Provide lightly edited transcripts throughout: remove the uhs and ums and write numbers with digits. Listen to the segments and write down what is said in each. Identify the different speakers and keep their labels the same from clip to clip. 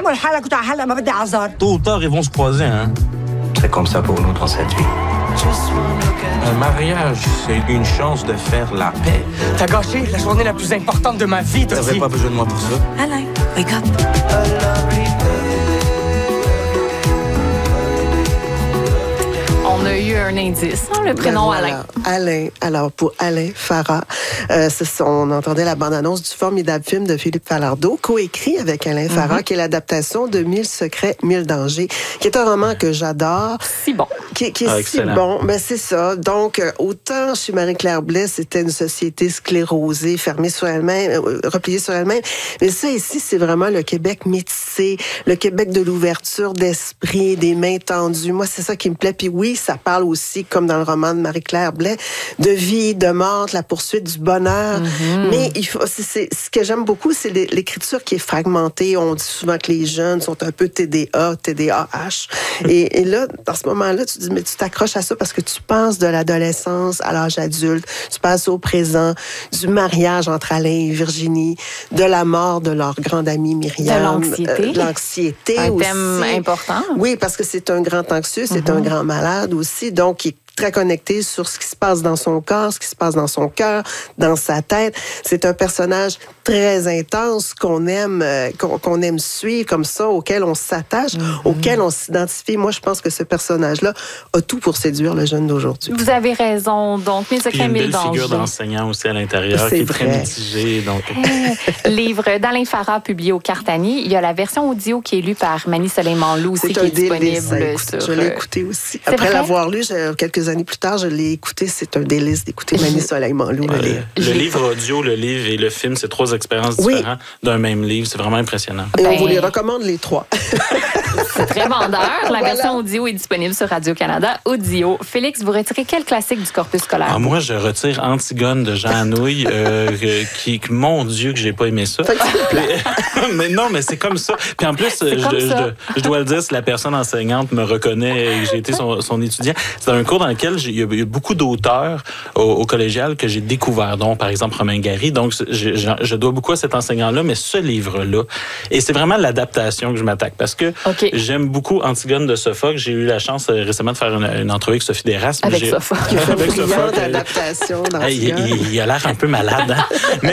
Speaker 1: Tôt ou tard, ils vont se croiser, hein?
Speaker 2: C'est comme ça pour nous dans cette vie.
Speaker 1: Un mariage, c'est une chance de faire la paix.
Speaker 3: T'as gâché la journée la plus importante de ma vie, Dottie.
Speaker 1: T'avais pas besoin de moi pour ça.
Speaker 4: Alain, wake up.
Speaker 5: On a eu un indice, hein, le prénom Alain.
Speaker 6: Alain. Alors, pour Alain Farah, on entendait la bande-annonce du formidable film de Philippe Falardeau, coécrit avec Alain Farah, qui est l'adaptation de 1000 secrets, 1000 dangers, qui est un roman que j'adore.
Speaker 5: Si bon.
Speaker 6: Qui est si bon. Ben, c'est ça. Donc, autant chez Marie-Claire Blais, c'était une société sclérosée, fermée sur elle-même, repliée sur elle-même. Mais ça, ici, c'est vraiment le Québec métissé, le Québec de l'ouverture d'esprit, des mains tendues. Moi, c'est ça qui me plaît. Puis oui, ça parle aussi, comme dans le roman de Marie-Claire Blais, de vie, de mort, de la poursuite du bonheur. Mais ce que j'aime beaucoup, c'est l'écriture qui est fragmentée. On dit souvent que les jeunes sont un peu TDAH. Et là, dans ce moment-là, tu dis, mais tu t'accroches à ça parce que tu penses de l'adolescence à l'âge adulte, tu passes au présent, du mariage entre Alain et Virginie, de la mort de leur grande amie Myriam.
Speaker 5: De l'anxiété.
Speaker 6: L'anxiété
Speaker 5: un
Speaker 6: aussi.
Speaker 5: thème important.
Speaker 6: Oui, parce que c'est un grand anxieux, c'est un grand malade aussi, donc il est très connecté sur ce qui se passe dans son corps, ce qui se passe dans son cœur, dans sa tête. C'est un personnage très intense qu'on aime suivre comme ça, auquel on s'attache, auquel on s'identifie. Moi, je pense que ce personnage-là a tout pour séduire le jeune d'aujourd'hui.
Speaker 5: Vous avez raison. Donc, 1000 secrets, 1000 dangers.
Speaker 7: Il y a une belle figure d'enseignant aussi à l'intérieur qui est très mitigée. Donc...
Speaker 5: Livre d'Alain Farah publié au Cartani. Il y a la version audio qui est lue par Mani Soleil-Manlou aussi, qui est disponible sur...
Speaker 6: Je l'ai écouté aussi. Après l'avoir lu, quelques années plus tard, je l'ai écouté. C'est un délice d'écouter Mani Soleil-Manlou.
Speaker 7: Le livre audio, le livre et le film, c'est 3 expériences différentes d'un même livre. C'est vraiment impressionnant.
Speaker 6: Et on vous les recommande les 3.
Speaker 5: C'est très vendeur. La version audio est disponible sur Radio-Canada Audio. Félix, vous retirez quel classique du corpus scolaire?
Speaker 7: Moi, je retire Antigone de Jean Anouilh, mon Dieu, que j'ai pas aimé ça. Mais non, mais c'est comme ça. Puis en plus, je dois le dire, si la personne enseignante me reconnaît et que j'ai été son étudiant, c'est un cours dans lequel il y a eu beaucoup d'auteurs au collégial que j'ai découvert, dont par exemple Romain Gary. Donc, je dois beaucoup à cet enseignant-là, mais ce livre-là, et c'est vraiment l'adaptation que je m'attaque, parce que j'aime beaucoup Antigone de Sophocle. J'ai eu la chance récemment de faire une entrevue avec Sophie Desrasses.
Speaker 5: Avec Sophocle.
Speaker 6: Avec Sophocle. D'adaptation
Speaker 7: il a l'air un peu malade, hein? Mais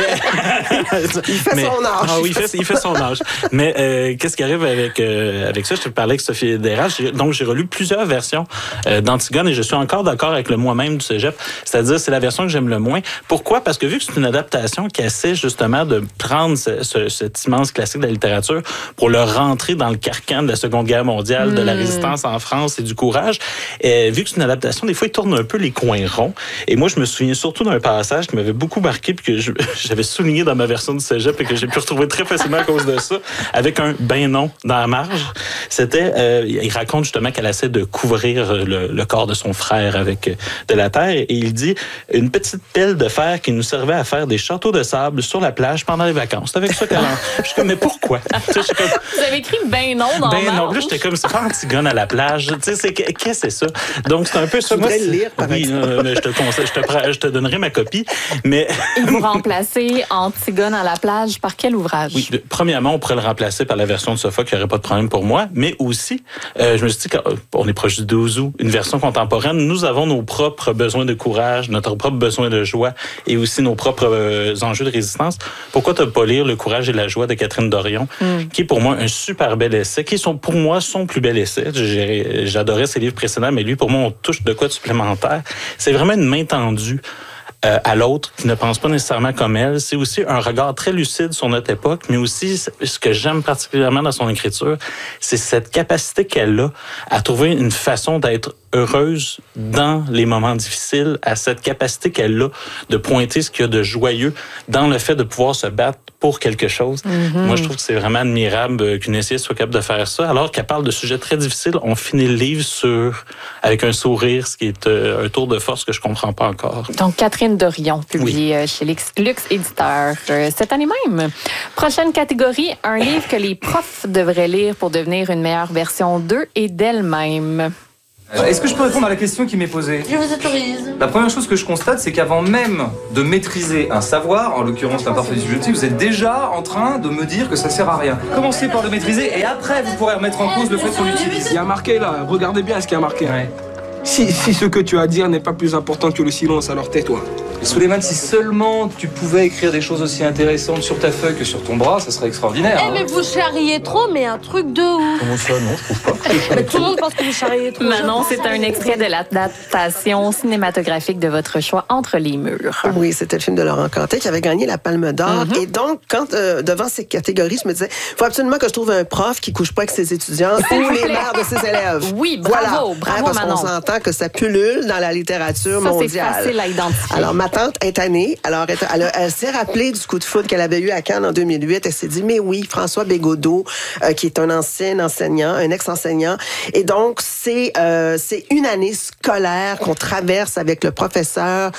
Speaker 6: il fait son âge.
Speaker 7: Ah oui, il fait son âge. Mais qu'est-ce qui arrive avec ça? Je te parlais avec Sophie Desrasses. Donc, j'ai relu plusieurs versions d'Antigone et je suis encore d'accord avec le moi-même du cégep. C'est-à-dire, c'est la version que j'aime le moins. Pourquoi? Parce que vu que c'est une adaptation qui essaie justement de prendre cet immense classique de la littérature pour le rentrer dans le carcan de la Seconde Guerre mondiale, de la résistance en France et du courage, vu que c'est une adaptation, des fois, il tourne un peu les coins ronds. Et moi, je me souviens surtout d'un passage qui m'avait beaucoup marqué puis que j'avais souligné dans ma version du cégep et que j'ai pu retrouver très facilement à cause de ça, avec un ben non dans la marge. C'était, il raconte justement qu'elle essaie de couvrir le corps de son frère avec de la terre et il dit une petite pelle de fer qui nous servait à faire des châteaux de sable sur la plage pendant les vacances. C'est avec ça qu'elle Je suis comme, mais pourquoi?
Speaker 5: Vous avez écrit ben non dans
Speaker 7: ben non. Là, j'étais comme, c'est pas Antigone à la plage. Tu sais, qu'est-ce que c'est ça? Donc, c'est un peu ça.
Speaker 6: Je voudrais le lire, par exemple.
Speaker 7: Mais je te conseille, je te donnerai ma copie. Mais...
Speaker 5: Et vous remplacez Antigone à la plage par quel ouvrage?
Speaker 7: Oui, premièrement, on pourrait le remplacer par la version de Sophocle, qui n'aurait pas de problème pour moi. Mais aussi, je me suis dit qu'on est proche du Douzou, une version contemporaine. Nous avons nos propres besoins de courage, notre propre besoin de joie et aussi nos propres enjeux de résistance. Pourquoi ne pas lire Le courage et la joie de Catherine Dorion, qui est pour moi un super bel essai, qui est pour moi son plus bel essai. J'adorais ses livres précédents, mais lui, pour moi, on touche de quoi de supplémentaire. C'est vraiment une main tendue à l'autre qui ne pense pas nécessairement comme elle. C'est aussi un regard très lucide sur notre époque, mais aussi ce que j'aime particulièrement dans son écriture, c'est cette capacité qu'elle a à trouver une façon d'être heureuse dans les moments difficiles, à cette capacité qu'elle a de pointer ce qu'il y a de joyeux dans le fait de pouvoir se battre pour quelque chose. Moi, je trouve que c'est vraiment admirable qu'une essayiste soit capable de faire ça. Alors qu'elle parle de sujets très difficiles, on finit le livre avec un sourire, ce qui est un tour de force que je comprends pas encore.
Speaker 5: Donc, Catherine Dorion, publié chez Lux Éditeur cette année même. Prochaine catégorie, un livre que les profs devraient lire pour devenir une meilleure version d'eux et d'elles-mêmes.
Speaker 4: Est-ce que je peux répondre à la question qui m'est posée?
Speaker 8: Je vous autorise.
Speaker 4: La première chose que je constate, c'est qu'avant même de maîtriser un savoir, en l'occurrence la parfaite subjective, vous êtes déjà en train de me dire que ça sert à rien. Commencez par le maîtriser et après vous pourrez remettre en cause le fait qu'on l'utilise.
Speaker 9: Il y a marqué là, regardez bien ce qu'il y a marqué. Ouais. Si ce que tu as à dire n'est pas plus important que le silence, alors tais-toi.
Speaker 4: Souleymane, si seulement tu pouvais écrire des choses aussi intéressantes sur ta feuille que sur ton bras, ça serait extraordinaire.
Speaker 8: Eh mais vous charriez trop, mais un truc de ouf.
Speaker 4: Comment ça? Non, je trouve pas.
Speaker 8: Mais tout le monde pense que vous charriez trop.
Speaker 5: Manon, c'est un extrait de l'adaptation cinématographique de votre choix, Entre les murs.
Speaker 6: Oui, c'était le film de Laurent Cantet qui avait gagné la Palme d'Or. Et donc, quand devant ces catégories, je me disais, il faut absolument que je trouve un prof qui couche pas avec ses étudiants ou les mères de ses élèves.
Speaker 5: Oui, bravo, bravo,
Speaker 6: parce
Speaker 5: Manon.
Speaker 6: qu'on s'entend que ça pullule dans la littérature mondiale.
Speaker 5: C'est facile à identifier.
Speaker 6: Alors, ma tante est tannée. Alors, elle s'est rappelée du coup de foudre qu'elle avait eu à Cannes en 2008. Elle s'est dit, mais oui, François Bégodeau, qui est un ancien enseignant, un ex-enseignant. Et donc, c'est une année scolaire qu'on traverse avec le professeur.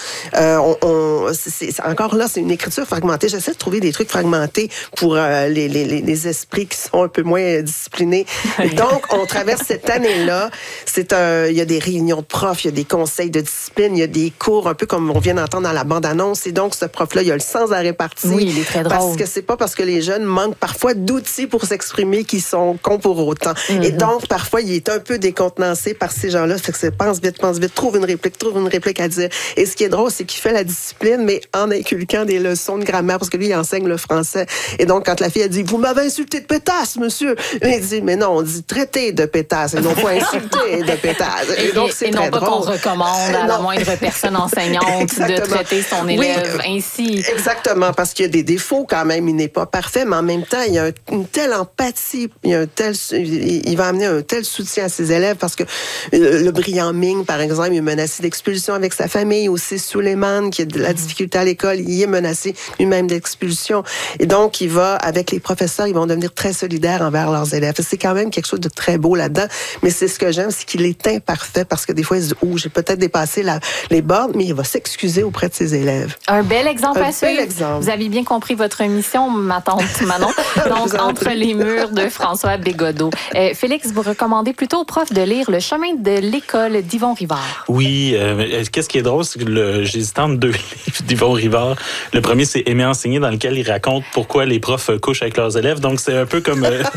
Speaker 6: Encore là, c'est une écriture fragmentée. J'essaie de trouver des trucs fragmentés pour les esprits qui sont un peu moins disciplinés. Donc, on traverse cette année-là. Il y a des réunions de profs, il y a des conseils de discipline, il y a des cours, un peu comme on vient d'entendre dans la bande-annonce. Et donc, ce prof-là, il y a le sans-arrêt parti.
Speaker 5: Oui, il est très drôle.
Speaker 6: Parce que c'est pas parce que les jeunes manquent parfois d'outils pour s'exprimer qu'ils sont cons pour autant. Et donc, parfois, il est un peu décontenancé par ces gens-là. Fait que c'est pense vite, trouve une réplique à dire. Et ce qui est drôle, c'est qu'il fait la discipline, mais en inculquant des leçons de grammaire, parce que lui, il enseigne le français. Et donc, quand la fille a dit, vous m'avez insulté de pétasse, monsieur. Il dit, mais non, on dit traiter de pétasse, et non pas insulter de pétasse. Et donc, c'est très drôle.
Speaker 5: Et non pas qu'on recommande à la moindre personne enseignante de traiter son élève ainsi.
Speaker 6: Exactement, parce qu'il y a des défauts quand même. Il n'est pas parfait, mais en même temps, il y a une telle empathie, il va amener un tel soutien à ses élèves parce que le brillant Ming, par exemple, il est menacé d'expulsion avec sa famille. Aussi, Souleymane, qui a de la difficulté à l'école, il est menacé lui-même d'expulsion. Et donc, avec les professeurs, ils vont devenir très solidaires envers leurs élèves. C'est quand même quelque chose de très beau là-dedans. Mais c'est ce que j'aime, c'est qu'il est imparfait parce que des fois, il se dit, j'ai peut-être dépassé les bornes, mais il va s'excuser auprès de ses élèves.
Speaker 5: Un bel exemple à suivre. Vous avez bien compris votre mission, ma tante Manon. Donc, Entre les murs de François Bégodeau. Félix, vous recommandez plutôt aux profs de lire Le chemin de l'école d'Yvon Rivard.
Speaker 7: Oui, qu'est-ce qui est drôle, c'est que j'hésite entre 2 livres d'Yvon Rivard. Le premier, c'est Aimer enseigner, dans lequel il raconte pourquoi les profs couchent avec leurs élèves. Donc, c'est un peu comme...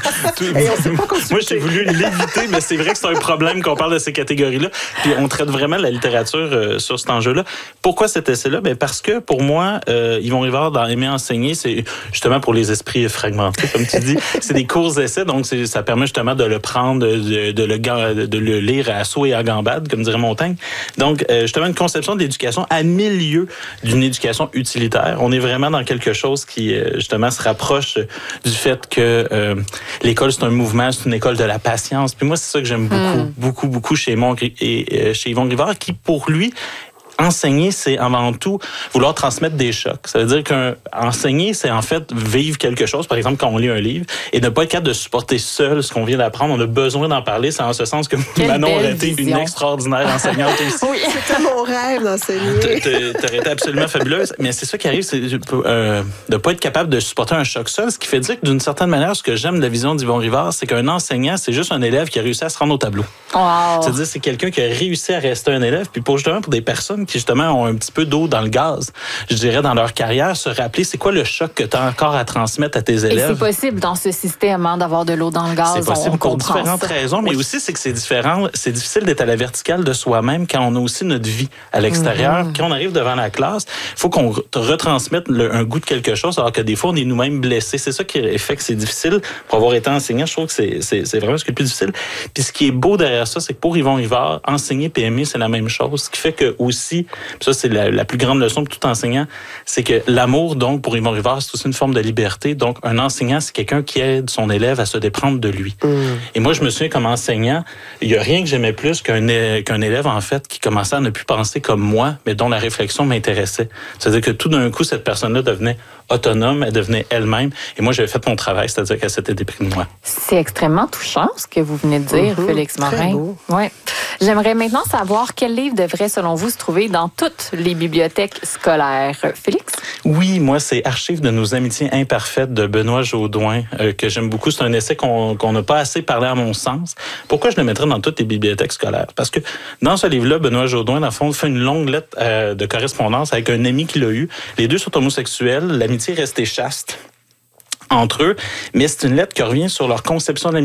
Speaker 7: Moi, j'ai voulu l'éviter, mais c'est vrai que c'est un problème qu'on parle de ces catégories-là. Puis, on traite vraiment la littérature sur cet enjeu-là. Pourquoi cet essai-là? Parce que, pour moi, Yvon Rivard, dans Aimer enseigner, c'est justement pour les esprits fragmentés, comme tu dis. C'est des courts essais, donc ça permet justement de le prendre, de le lire à saut et à gambade, comme dirait Montaigne. Donc, justement, une conception de l'éducation à milieu d'une éducation utilitaire. On est vraiment dans quelque chose qui, justement, se rapproche du fait que l'école, c'est un mouvement, c'est une école de la patience. Puis moi, c'est ça que j'aime beaucoup chez Yvon Rivard, qui, pour lui, enseigner, c'est avant tout vouloir transmettre des chocs. Ça veut dire qu'enseigner, c'est en fait vivre quelque chose, par exemple quand on lit un livre, et ne pas être capable de supporter seul ce qu'on vient d'apprendre. On a besoin d'en parler. C'est en ce sens que Manon aurait été une extraordinaire enseignante aussi.
Speaker 6: Oui, c'était mon rêve d'enseigner.
Speaker 7: T'aurais été absolument fabuleuse. Mais c'est ça qui arrive, c'est de ne pas être capable de supporter un choc seul, ce qui fait dire que d'une certaine manière, ce que j'aime de la vision d'Yvon Rivard, c'est qu'un enseignant, c'est juste un élève qui a réussi à se rendre au tableau.
Speaker 5: Wow.
Speaker 7: C'est-à-dire c'est quelqu'un qui a réussi à rester un élève, puis pour des personnes qui, justement, ont un petit peu d'eau dans le gaz, je dirais, dans leur carrière, se rappeler c'est quoi le choc que tu as encore à transmettre à tes élèves.
Speaker 5: Et c'est possible dans ce système d'avoir de l'eau dans le gaz.
Speaker 7: C'est possible pour différentes raisons, mais aussi c'est que c'est différent. C'est difficile d'être à la verticale de soi-même quand on a aussi notre vie à l'extérieur. Quand on arrive devant la classe, il faut qu'on retransmette un goût de quelque chose, alors que des fois, on est nous-mêmes blessés. C'est ça qui fait que c'est difficile. Pour avoir été enseignant, je trouve que c'est vraiment ce qui est le plus difficile. Puis ce qui est beau derrière ça, c'est que pour Yvon Rivard, enseigner et aimer, c'est la même chose. Ce qui fait que aussi, ça c'est la plus grande leçon pour tout enseignant, c'est que l'amour, donc, pour Yvon Rivard, c'est aussi une forme de liberté. Donc, un enseignant, c'est quelqu'un qui aide son élève à se déprendre de lui. Et moi, je me souviens, comme enseignant, il n'y a rien que j'aimais plus qu'un élève, en fait, qui commençait à ne plus penser comme moi, mais dont la réflexion m'intéressait. C'est-à-dire que tout d'un coup, cette personne-là devenait autonome, elle devenait elle-même. Et moi, j'avais fait mon travail, c'est-à-dire qu'elle s'était dépris de moi.
Speaker 5: C'est extrêmement touchant, ce que vous venez de dire, Félix Morin. Ouais. J'aimerais maintenant savoir quel livre devrait, selon vous, se trouver dans toutes les bibliothèques scolaires. Félix?
Speaker 7: Oui, moi, c'est Archives de nos amitiés imparfaites de Benoît Jaudoin, que j'aime beaucoup. C'est un essai qu'on n'a pas assez parlé à mon sens. Pourquoi je le mettrais dans toutes les bibliothèques scolaires? Parce que dans ce livre-là, Benoît Jaudoin, dans le fond, fait une longue lettre de correspondance avec un ami qu'il a eu. Les deux sont homosexuels. L'amitié est restée chaste entre eux, mais c'est une lettre qui revient sur leur conception de l'amitié